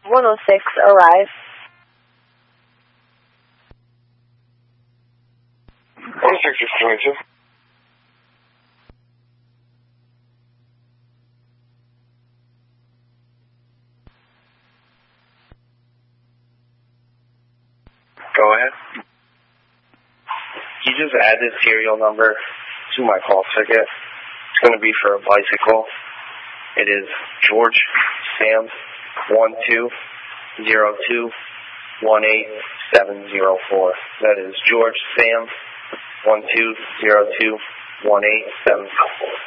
106 arrive. Is 22. Go ahead. You just add this serial number to my call ticket. It's going to be for a bicycle. It is George Sam 1202-18704. That is George Sam 1202-18704.